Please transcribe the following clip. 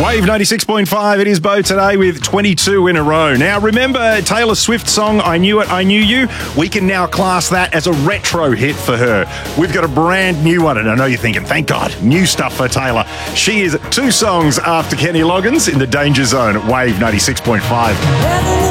Wave 96.5, it is Bo today with 22 in a row. Now remember Taylor Swift's song, I Knew It, I Knew You? We can now class that as a retro hit for her. We've got a brand new one, and I know you're thinking, thank God, new stuff for Taylor. She is 2 songs after Kenny Loggins in the Danger Zone at Wave 96.5.